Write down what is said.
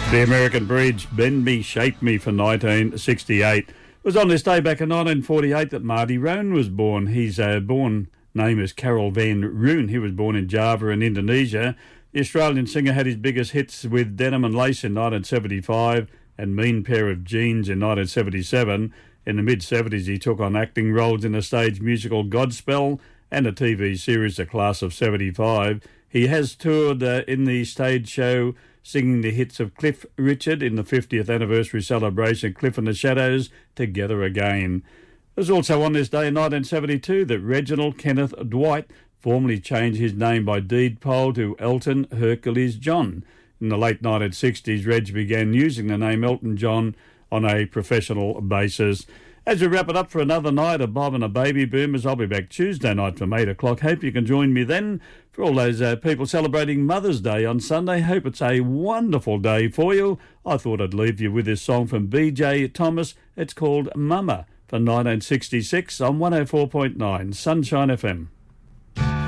The American Bridge, Bend Me, Shape Me for 1968. It was on this day back in 1948 that Marty Roan was born. His born name is Carol Van Roon. He was born in Java in Indonesia. The Australian singer had his biggest hits with Denim and Lace in 1975 and Mean Pair of Jeans in 1977. In the mid-70s he took on acting roles in the stage musical Godspell and a TV series The Class of 75. He has toured in the stage show singing the hits of Cliff Richard in the 50th anniversary celebration Cliff and the Shadows, Together Again. It was also on this day in 1972 that Reginald Kenneth Dwight formally changed his name by deed poll to Elton Hercules John. In the late 1960s, Reg began using the name Elton John on a professional basis. As we wrap it up for another night of Bob and the Baby Boomers, I'll be back Tuesday night from 8 o'clock. Hope you can join me then. For all those people celebrating Mother's Day on Sunday, hope it's a wonderful day for you. I thought I'd leave you with this song from BJ Thomas. It's called Mama from 1966 on 104.9 Sunshine FM.